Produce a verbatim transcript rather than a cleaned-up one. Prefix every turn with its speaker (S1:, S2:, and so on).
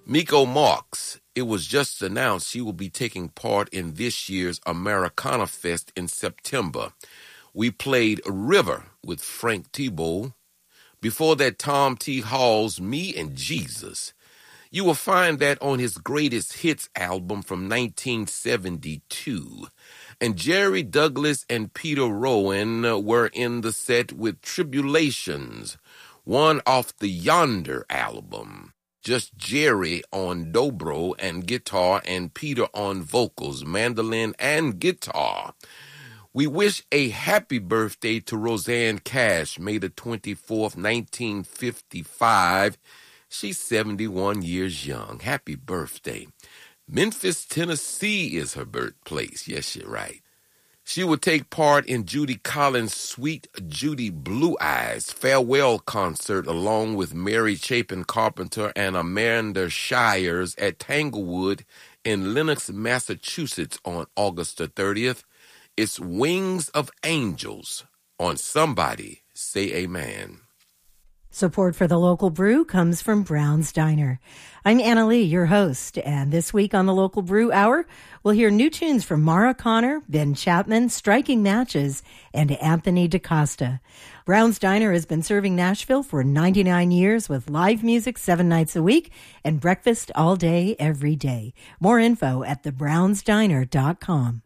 S1: Miko Marks, it was just announced she will be taking part in this year's Americana Fest in September. We played River with Frank Thibault. Before that, Tom T. Hall's Me and Jesus. You will find that on his Greatest Hits album from nineteen seventy-two. And Jerry Douglas and Peter Rowan were in the set with Tribulations, one off the Yonder album. Just Jerry on dobro and guitar and Peter on vocals, mandolin, and guitar. We wish a happy birthday to Rosanne Cash, May the twenty-fourth, nineteen fifty-five. She's seventy-one years young. Happy birthday. Memphis, Tennessee is her birthplace. Yes, you're right. She will take part in Judy Collins' Sweet Judy Blue Eyes farewell concert along with Mary Chapin Carpenter and Amanda Shires at Tanglewood in Lenox, Massachusetts on August the thirtieth. It's Wings of Angels on Somebody Say Amen.
S2: Support for the local brew comes from Brown's Diner. I'm Anna Lee, your host, and this week on the Local Brew Hour, we'll hear new tunes from Mara Connor, Ben Chapman, Striking Matches, and Anthony DaCosta. Brown's Diner has been serving Nashville for ninety-nine years with live music seven nights a week and breakfast all day, every day. More info at the browns diner dot com.